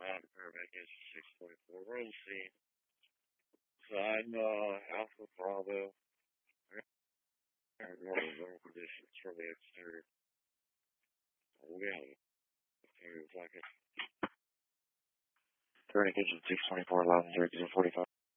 Paramedic is 624 roll scene. Sign Alpha Bravo. Normal conditions from the exterior. We have a second. Turning kitchen 624, 11 45.